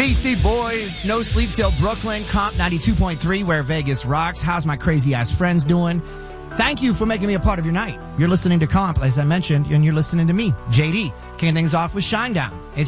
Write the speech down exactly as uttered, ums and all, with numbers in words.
Beastie Boys, No Sleep Till Brooklyn, Comp ninety-two point three, where Vegas rocks. How's my crazy ass friends doing? Thank you for making me a part of your night. You're listening to Comp, as I mentioned, and you're listening to me, J D, kicking things off with Shinedown. It's